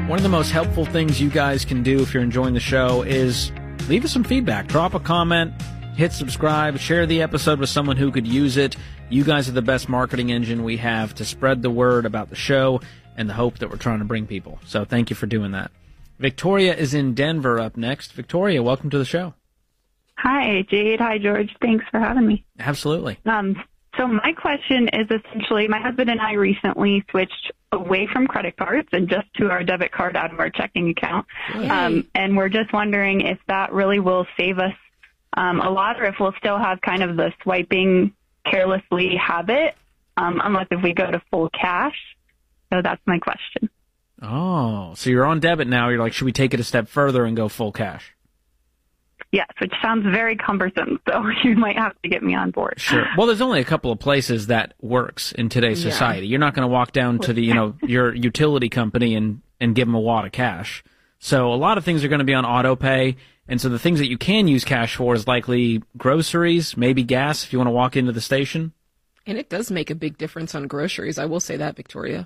One of the most helpful things you guys can do if you're enjoying the show is leave us some feedback. Drop a comment, hit subscribe, share the episode with someone who could use it. You guys are the best marketing engine we have to spread the word about the show and the hope that we're trying to bring people. So thank you for doing that. Victoria is in Denver up next. Victoria, welcome to the show. Hi, Jade. Hi, George. Thanks for having me. Absolutely. So my question is essentially, my husband and I recently switched away from credit cards and just to our debit card out of our checking account. And we're just wondering if that really will save us a lot, or if we'll still have kind of the swiping carelessly habit, unless if we go to full cash. So that's my question. Oh, so you're on debit now. You're like, should we take it a step further and go full cash? Yes, which sounds very cumbersome, so you might have to get me on board. Sure. Well, there's only a couple of places that works in today's society. You're not going to walk down to the, your utility company and give them a wad of cash. So a lot of things are going to be on auto pay. And so the things that you can use cash for is likely groceries, maybe gas if you want to walk into the station. And it does make a big difference on groceries. I will say that, Victoria.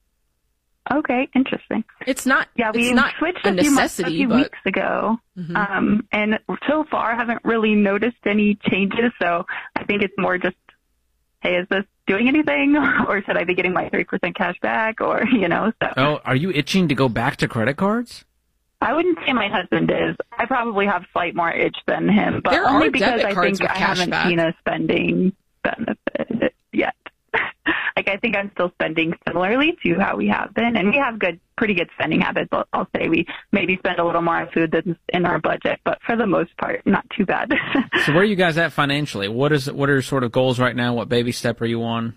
Okay, interesting. It's not. Yeah, we switched a few weeks ago, and so far haven't really noticed any changes. So I think it's more just, hey, is this doing anything, or should I be getting my 3% cash back, or So. Oh, are you itching to go back to credit cards? I wouldn't say my husband is. I probably have slight more itch than him, but only because I think I haven't seen a spending benefit yet. I think I'm still spending similarly to how we have been, and we have pretty good spending habits. I'll say we maybe spend a little more on food than in our budget, but for the most part, not too bad. So where are you guys at financially? What are sort of goals right now? What baby step are you on?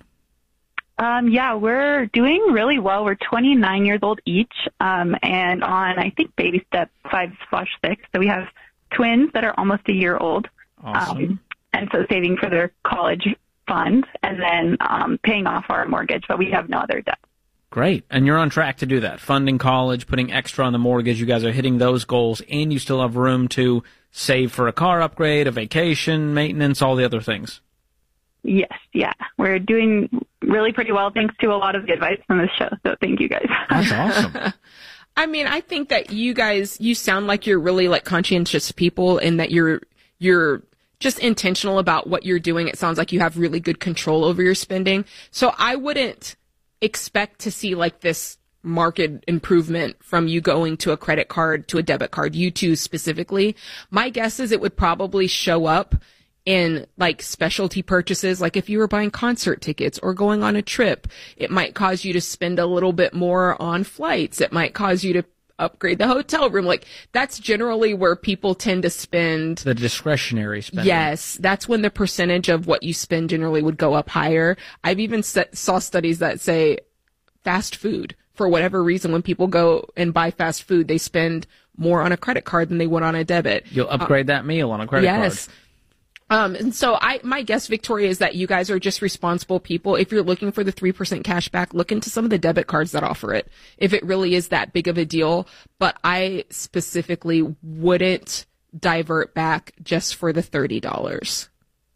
Yeah, we're doing really well. We're 29 years old each, and on, I think, baby step 5/6. So we have twins that are almost a year old. Awesome. And so saving for their college fund, and then paying off our mortgage, but we have no other debt. Great. And you're on track to do that. Funding college, putting extra on the mortgage. You guys are hitting those goals, and you still have room to save for a car upgrade, a vacation, maintenance, all the other things. Yes, yeah. We're doing really pretty well thanks to a lot of the advice from this show, so thank you guys. That's awesome. I mean, I think that you sound like you're really like conscientious people, and that you're just intentional about what you're doing. It sounds like you have really good control over your spending. So I wouldn't expect to see like this market improvement from you going to a credit card to a debit card, you two specifically. My guess is it would probably show up in like specialty purchases. Like if you were buying concert tickets or going on a trip, it might cause you to spend a little bit more on flights. It might cause you to upgrade the hotel room. Like that's generally where people tend to spend the discretionary spending. Yes, that's when the percentage of what you spend generally would go up higher. I've even saw studies that say fast food, for whatever reason, when people go and buy fast food, they spend more on a credit card than they would on a debit. You'll upgrade that meal on a credit card. Yes. And so my guess, Victoria, is that you guys are just responsible people. If you're looking for the 3% cash back, look into some of the debit cards that offer it, if it really is that big of a deal. But I specifically wouldn't divert back just for the $30.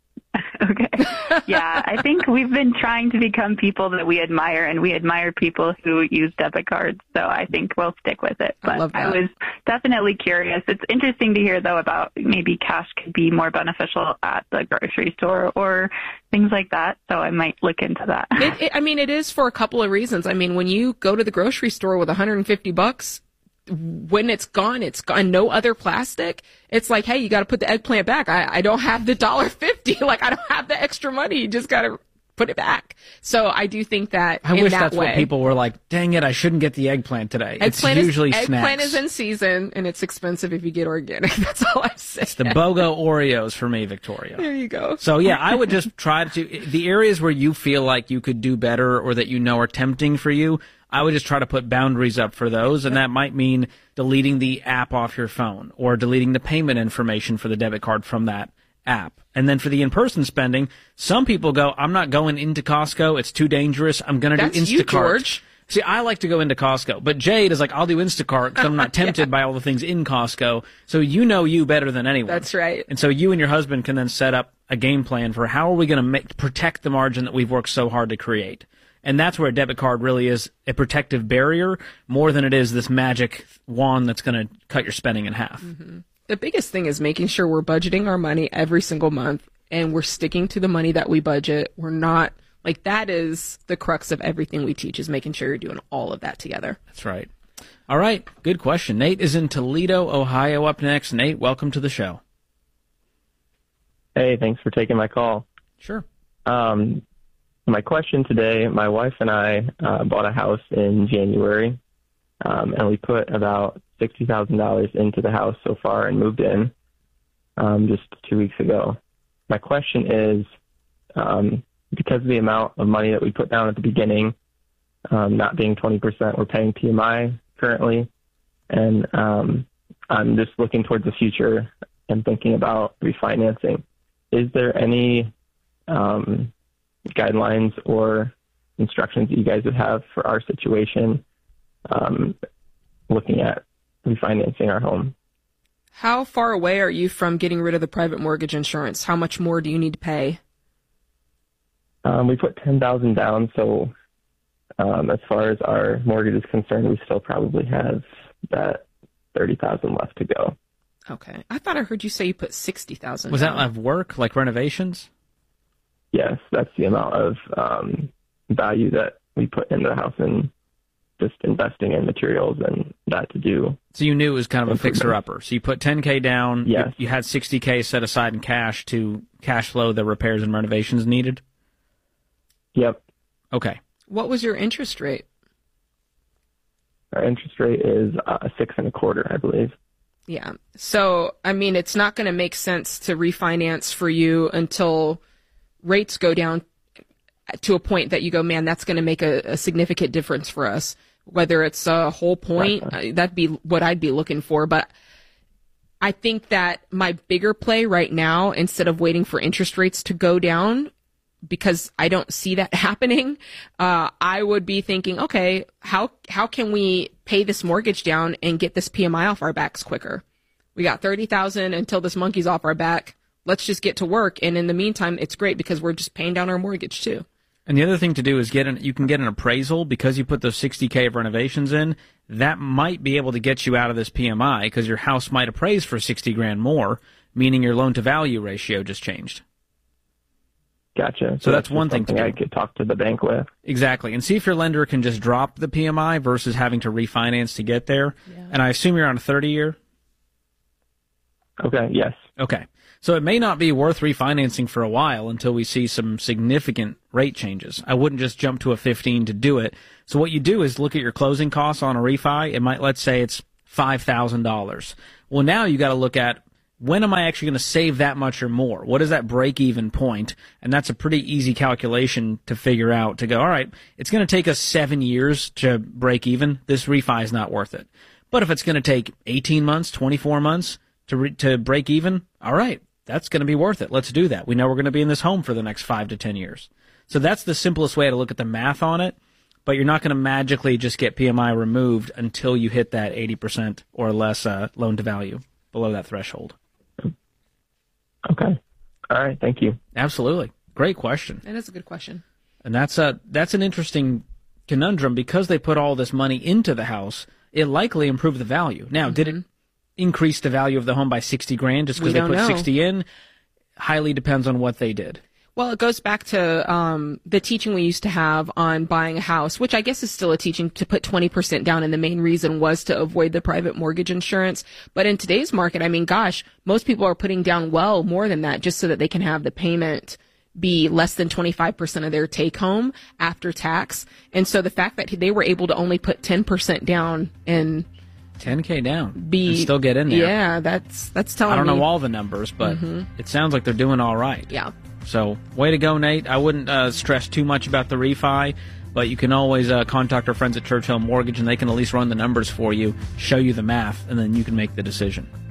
Okay. Yeah, I think we've been trying to become people that we admire, and we admire people who use debit cards. So I think we'll stick with it. But I was definitely curious. It's interesting to hear, though, about maybe cash could be more beneficial at the grocery store or things like that. So I might look into that. It is for a couple of reasons. I mean, when you go to the grocery store with $150, when it's gone, no other plastic. It's like, hey, you got to put the eggplant back. I don't have the $1.50. Like, I don't have the extra money. You just got to put it back. So I do think that I wish that's what people were like, dang it, I shouldn't get the eggplant today. It's usually snacks. Eggplant is in season, and it's expensive if you get organic. That's all I'm saying. It's the BOGO Oreos for me, Victoria. There you go. So, yeah, I would just try to, the areas where you feel like you could do better or that you know are tempting for you, I would just try to put boundaries up for those, and that might mean deleting the app off your phone or deleting the payment information for the debit card from that app. And then for the in-person spending, some people go, I'm not going into Costco. It's too dangerous. I'm going to do Instacart. You, George. See, I like to go into Costco, but Jade is like, I'll do Instacart because I'm not tempted by all the things in Costco. So you know you better than anyone. That's right. And so you and your husband can then set up a game plan for how are we going to protect the margin that we've worked so hard to create. And that's where a debit card really is a protective barrier more than it is this magic wand that's going to cut your spending in half. Mm-hmm. The biggest thing is making sure we're budgeting our money every single month and we're sticking to the money that we budget. We're not, like, that is the crux of everything we teach, is making sure you're doing all of that together. That's right. All right. Good question. Nate is in Toledo, Ohio up next. Nate, welcome to the show. Hey, thanks for taking my call. Sure. My question today, my wife and I bought a house in January, and we put about $60,000 into the house so far and moved in just 2 weeks ago. My question is, because of the amount of money that we put down at the beginning, not being 20%, we're paying PMI currently, and I'm just looking towards the future and thinking about refinancing. Is there any guidelines or instructions that you guys would have for our situation, looking at refinancing our home? How far away are you from getting rid of the private mortgage insurance? How much more do you need to pay? We put $10,000 down, so as far as our mortgage is concerned, we still probably have that $30,000 left to go. Okay. I thought I heard you say you put $60,000. Was that of work, like renovations? Yes, that's the amount of value that we put into the house and just investing in materials and that to do. So you knew it was kind of a fixer-upper. So you put $10K down. Yes. You had $60K set aside in cash to cash flow the repairs and renovations needed? Yep. Okay. What was your interest rate? Our interest rate is 6.25%, I believe. Yeah. So, I mean, it's not going to make sense to refinance for you until rates go down to a point that you go, man, that's going to make a significant difference for us. Whether it's a whole point, that'd be what I'd be looking for. But I think that my bigger play right now, instead of waiting for interest rates to go down, because I don't see that happening, I would be thinking, okay, how can we pay this mortgage down and get this PMI off our backs quicker? We got $30,000 until this monkey's off our back. Let's just get to work. And in the meantime, it's great because we're just paying down our mortgage too. And the other thing to do is you can get an appraisal because you put those $60K of renovations in. That might be able to get you out of this PMI because your house might appraise for $60,000 more, meaning your loan to value ratio just changed. Gotcha. So that's one thing to do. I could talk to the bank with. Exactly. And see if your lender can just drop the PMI versus having to refinance to get there. Yeah. And I assume you're on a 30-year? Okay, yes. Okay. So it may not be worth refinancing for a while until we see some significant rate changes. I wouldn't just jump to a 15 to do it. So what you do is look at your closing costs on a refi. It might, let's say it's $5,000. Well, now you got to look at, when am I actually going to save that much or more? What is that break-even point? And that's a pretty easy calculation to figure out, to go, all right, it's going to take us 7 years to break even. This refi is not worth it. But if it's going to take 18 months, 24 months to break even, all right, that's going to be worth it. Let's do that. We know we're going to be in this home for the next 5 to 10 years. So that's the simplest way to look at the math on it. But you're not going to magically just get PMI removed until you hit that 80% or less loan to value below that threshold. Okay. All right. Thank you. Absolutely. Great question. That is a good question. And that's an interesting conundrum because they put all this money into the house. It likely improved the value. Now, did it increase the value of the home by $60,000 just because they put 60 in? Highly depends on what they did. Well, it goes back to the teaching we used to have on buying a house, which I guess is still a teaching, to put 20% down, and the main reason was to avoid the private mortgage insurance. But in today's market, I mean, gosh, most people are putting down well more than that just so that they can have the payment be less than 25% of their take home after tax. And so the fact that they were able to only put 10% down and $10K down and still get in there. Yeah, that's telling me. I don't know all the numbers, but it sounds like they're doing all right. Yeah. So, way to go, Nate. I wouldn't stress too much about the refi, but you can always contact our friends at Churchill Mortgage, and they can at least run the numbers for you, show you the math, and then you can make the decision.